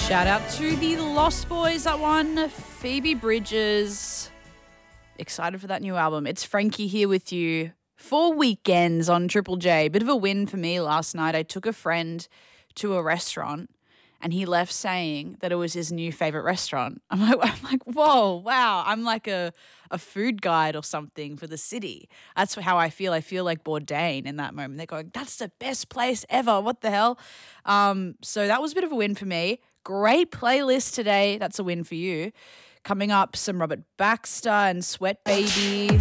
Shout out to the Lost Boys, that one. Phoebe Bridgers. Excited for that new album. It's Frankie here with you for Weekends on Triple J. Bit of a win for me last night. I took a friend to a restaurant and he left saying that it was his new favorite restaurant. I'm like, whoa, wow. I'm like a food guide or something for the city. That's how I feel. I feel like Bourdain in that moment. They're going, that's the best place ever. What the hell? So that was a bit of a win for me. Great playlist today. That's a win for you. Coming up, some Robert Baxter and Sweat Baby.